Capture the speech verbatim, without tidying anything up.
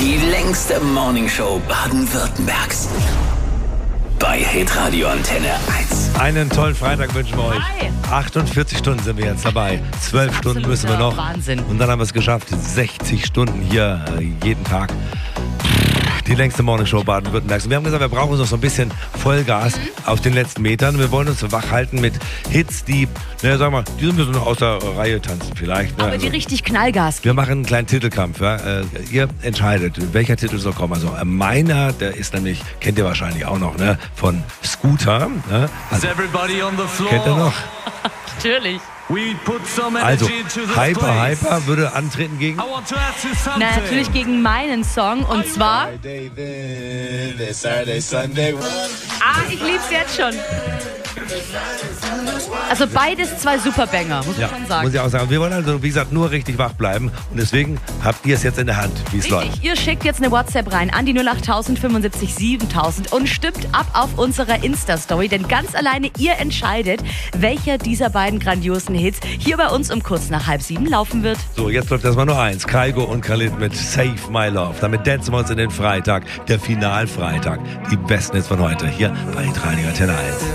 Die längste Morningshow Baden-Württembergs. Bei Hitradio Antenne eins. Einen tollen Freitag wünschen wir euch. Hi. achtundvierzig Stunden sind wir jetzt dabei. zwölf Stunden müssen wir noch. Wahnsinn. Und dann haben wir es geschafft. sechzig Stunden hier äh, jeden Tag. Die längste Morningshow Baden-Württembergs. Und wir haben gesagt, wir brauchen noch so ein bisschen Vollgas mhm. auf den letzten Metern. Wir wollen uns wach halten mit Hits, die, naja, sag mal, die sind ein bisschen aus der Reihe tanzen vielleicht. Ne? Aber also, die richtig Knallgas. wir machen einen kleinen Titelkampf. Ja? Äh, ihr entscheidet, welcher Titel soll kommen. Also äh, meiner, der ist nämlich, kennt ihr wahrscheinlich auch noch, ne? Von Scooter. Ne? Also, everybody on the floor? kennt ihr noch? Natürlich. We put some Also, energy into this Hyper place. Hyper würde antreten gegen... I want to ask you something. Na, natürlich gegen meinen Song und zwar... Ah, ich lieb's jetzt schon. Also beides zwei Superbanger, muss Ja, man schon sagen. muss ich auch sagen. Wir wollen also, wie gesagt, nur richtig wach bleiben. Und deswegen habt ihr es jetzt in der Hand, wie es läuft. Richtig, ihr schickt jetzt eine WhatsApp rein an die null acht tausend fünfundsiebzig siebentausend und stimmt ab auf unserer Insta-Story, denn ganz alleine ihr entscheidet, welcher dieser beiden grandiosen Hits hier bei uns um kurz nach halb sieben laufen wird. So, jetzt läuft erstmal nur eins. Kygo und Khalid mit Save My Love. Damit dancen wir uns in den Freitag, der Finalfreitag. Die besten Hits von heute hier bei Radio Antenne eins.